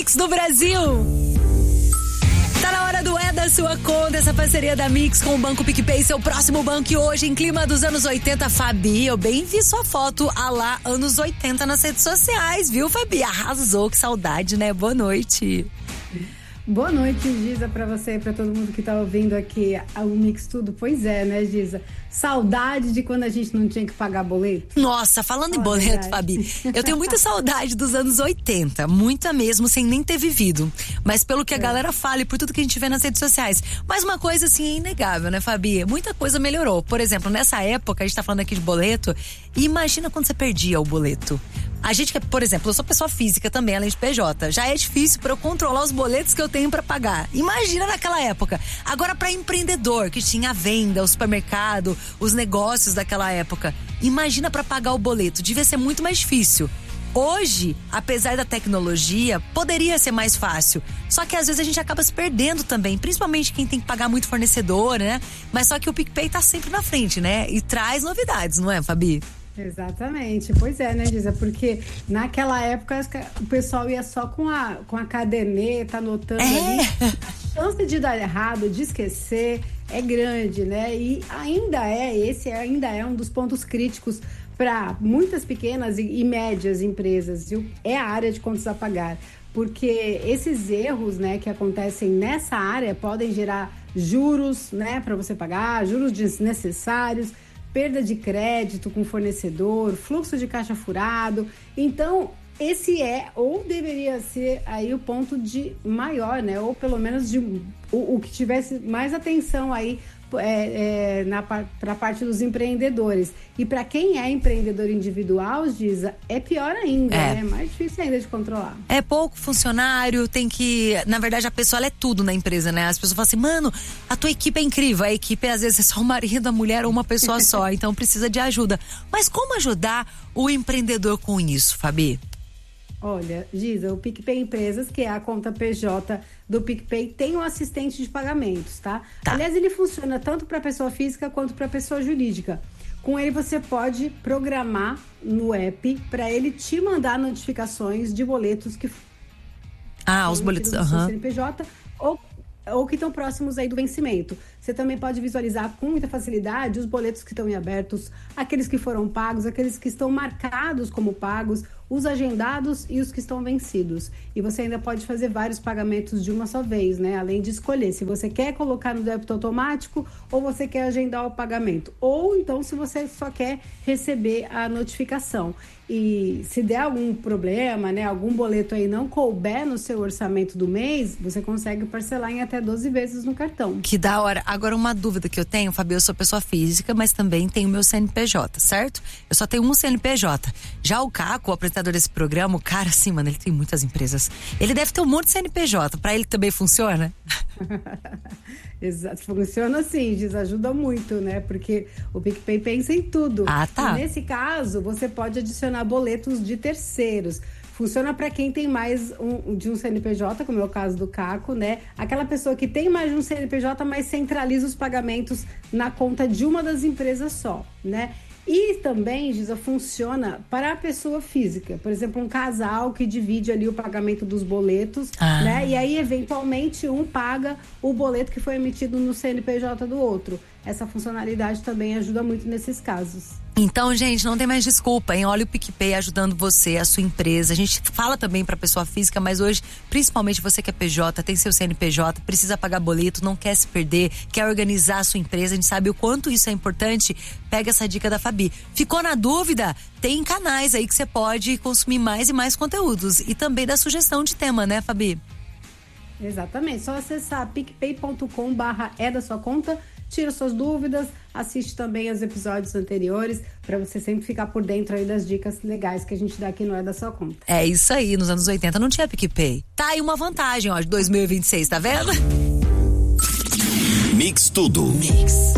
Mix do Brasil. Tá na hora do É da Sua Conta, essa parceria da Mix com o Banco PicPay, seu próximo banco. E hoje, em clima dos anos 80, Fabi, eu bem vi sua foto a lá anos 80 nas redes sociais, viu, Fabi? Arrasou, que saudade, né? Boa noite. Boa noite, Giza, pra você e pra todo mundo que tá ouvindo aqui o Mix Tudo. Pois é, né, Giza? Saudade de quando a gente não tinha que pagar boleto. Nossa, falando em boleto, Fabi, eu tenho muita saudade dos anos 80, muita mesmo, sem nem ter vivido. Mas pelo que a galera fala e por tudo que a gente vê nas redes sociais. Mas uma coisa assim é inegável, né, Fabi? Muita coisa melhorou. Por exemplo, nessa época, a gente tá falando aqui de boleto, e imagina quando você perdia o boleto. A gente, por exemplo, eu sou pessoa física também, além de PJ. Já é difícil para eu controlar os boletos que eu tenho para pagar. Imagina naquela época. Agora, para empreendedor que tinha a venda, o supermercado, os negócios daquela época. Imagina para pagar o boleto. Devia ser muito mais difícil. Hoje, apesar da tecnologia, poderia ser mais fácil. Só que às vezes a gente acaba se perdendo também, principalmente quem tem que pagar muito fornecedor, né? Mas só que o PicPay tá sempre na frente, né? E traz novidades, não é, Fabi? Exatamente, pois é, né, Giza? Porque naquela época o pessoal ia só com a caderneta, anotando ali. A chance de dar errado, de esquecer, é grande, né? E esse ainda é um dos pontos críticos para muitas pequenas e médias empresas, viu? É a área de contas a pagar. Porque esses erros, né, que acontecem nessa área podem gerar juros, né, para você pagar, juros desnecessários, perda de crédito com fornecedor, fluxo de caixa furado. Então, esse ou deveria ser aí o ponto de maior, né? Ou pelo menos o que tivesse mais atenção aí para a parte dos empreendedores. E para quem é empreendedor individual, Giza, é pior ainda, né? Mais difícil ainda de controlar. É pouco funcionário, tem que... Na verdade, a pessoa, ela é tudo na empresa, né? As pessoas falam assim, mano, a tua equipe é incrível. A equipe, às vezes, é só o marido, a mulher ou uma pessoa só. Então, precisa de ajuda. Mas como ajudar o empreendedor com isso, Fabi? Olha, Giza, o PicPay Empresas, que é a conta PJ do PicPay, tem um assistente de pagamentos, tá? Aliás, ele funciona tanto para pessoa física quanto para pessoa jurídica. Com ele, você pode programar no app para ele te mandar notificações de boletos que... os boletos, CNPJ ou que estão próximos aí do vencimento. Você também pode visualizar com muita facilidade os boletos que estão em abertos, aqueles que foram pagos, aqueles que estão marcados como pagos, os agendados e os que estão vencidos. E você ainda pode fazer vários pagamentos de uma só vez, né? Além de escolher se você quer colocar no débito automático ou você quer agendar o pagamento. Ou então se você só quer receber a notificação. E se der algum problema, né? Algum boleto aí não couber no seu orçamento do mês, você consegue parcelar em até 12 vezes no cartão. Que da hora. Agora, uma dúvida que eu tenho, Fabi, eu sou pessoa física, mas também tenho meu CNPJ, certo? Eu só tenho um CNPJ. Já o Caco, o apresentador desse programa, o cara, assim, mano, ele tem muitas empresas. Ele deve ter um monte de CNPJ. Pra ele também funciona? Exato, funciona assim, ajuda muito, né? Porque o PicPay pensa em tudo. Tá. E nesse caso, você pode adicionar boletos de terceiros. Funciona para quem tem mais de um CNPJ, como é o caso do Caco, né? Aquela pessoa que tem mais de um CNPJ, mas centraliza os pagamentos na conta de uma das empresas só, né? E também, Giza, funciona para a pessoa física. Por exemplo, um casal que divide ali o pagamento dos boletos, né? E aí, eventualmente, um paga o boleto que foi emitido no CNPJ do outro. Essa funcionalidade também ajuda muito nesses casos. Então, gente, não tem mais desculpa, hein? Olha o PicPay ajudando você, a sua empresa. A gente fala também para pessoa física, mas hoje, principalmente você que é PJ, tem seu CNPJ, precisa pagar boleto, não quer se perder, quer organizar a sua empresa, a gente sabe o quanto isso é importante. Pega essa dica da Fabi. Ficou na dúvida? Tem canais aí que você pode consumir mais e mais conteúdos. E também dá sugestão de tema, né, Fabi? Exatamente. Só acessar picpay.com/é da sua conta. Tira suas dúvidas, assiste também aos episódios anteriores para você sempre ficar por dentro aí das dicas legais que a gente dá aqui no É da Sua Conta. É isso aí, nos anos 80 não tinha PicPay. Tá aí uma vantagem, ó, de 2026, tá vendo? Mix Tudo. Mix.